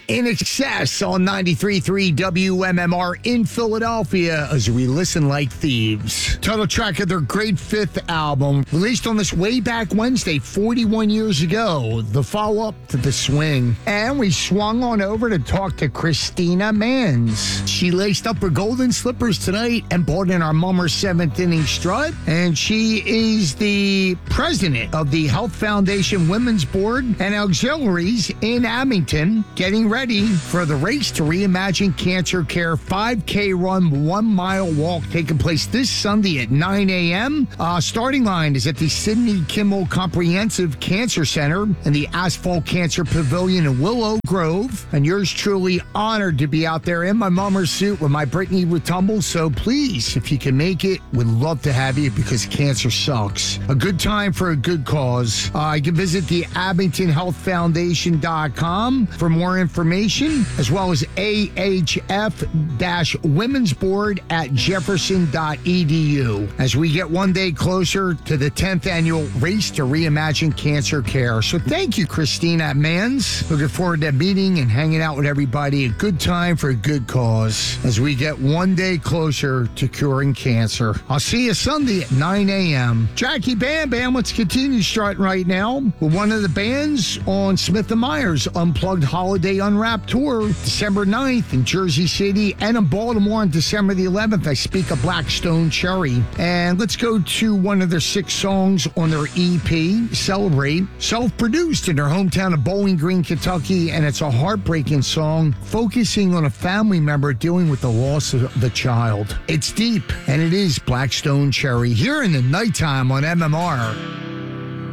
In Excess on 93.3 WMMR in Philadelphia as we listen like thieves. Title track of their great fifth album, released on this way back Wednesday, 41 years ago, the follow-up to The Swing. And we swung on over to talk to Christina Manns. She laced up her golden slippers tonight and brought in our Mummer 7th inning strut. And she is the president of the Health Foundation Women's Board and Auxiliaries in Abington, getting ready for the Race to Reimagine Cancer Care 5K run, 1 mile walk taking place this Sunday at 9 a.m. Starting line is at the Sidney Kimmel Comprehensive Cancer Center in the Asphalt Cancer Pavilion in Willow Grove. And yours truly honored to be out there in my Mummer suit with my Brittany Retumble. So please, if you can make it, we'd love to have you because cancer sucks. A good time for a good cause. You can visit the AbingtonHealthFoundation.com for more information, as well as AHF-Women's Board at Jefferson.edu, as we get one day closer to the 10th annual Race to Reimagine Cancer Care. So thank you, Christina Manns. Looking forward to meeting and hanging out with everybody. A good time for a good cause as we get one day closer to curing cancer. I'll see you Sunday at 9 a.m. Jackie Bam Bam, let's continue strutting right now with one of the bands on Smith & Myers Unplugged Holiday Unwrapped Tour, December 9th in Jersey City, and in Baltimore on December the 11th. I speak of Blackstone Cherry. And let's go to one of their 6 songs on their EP, Celebrate, self-produced in their hometown of Bowling Green, Kentucky, and it's a heartbreaking song focusing on a family member dealing with the loss of the child. It's deep, and it is Blackstone Cherry here in the nighttime on MMR.